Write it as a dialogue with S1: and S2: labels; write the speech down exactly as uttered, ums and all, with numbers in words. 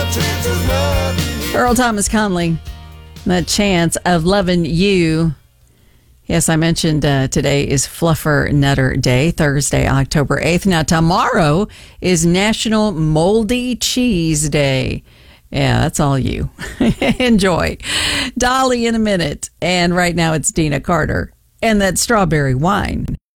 S1: Earl Thomas Conley, The Chance of Loving You. Yes, I mentioned uh, today is Fluffer Nutter Day, Thursday, October eighth. Now, tomorrow is National Moldy Cheese Day. Yeah, that's all you. Enjoy. Dolly in a minute. And right now it's Dina Carter and that strawberry wine.